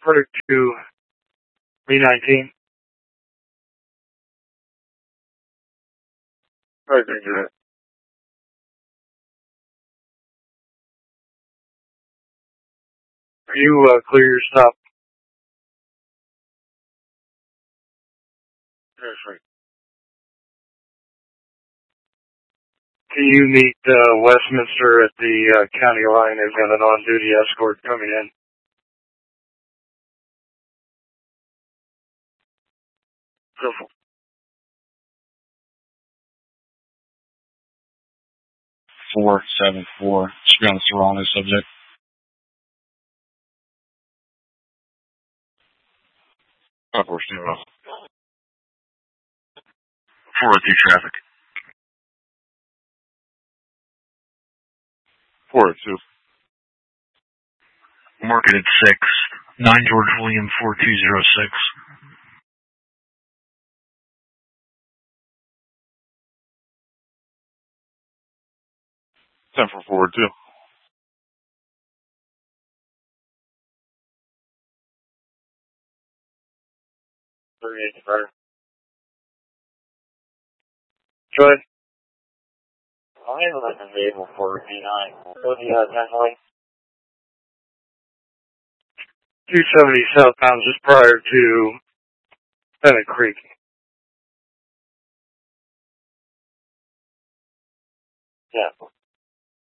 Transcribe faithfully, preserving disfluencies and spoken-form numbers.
Clear to B nineteen. Right, Ranger. Are you uh, clear your stop? That's right. Can you meet uh, Westminster at the uh, county line? They've got an on-duty escort coming in. Careful. four seven four. Should be on the Serrano subject. five four zero. four oh two traffic. four oh two. Marketed six. nine George William four two zero six. ten for forward two. thirty-eight, right. Go ahead. I'm looking vehicle for B nine. Go to the uh, two seventy southbound just prior to Bennett Creek. Yeah.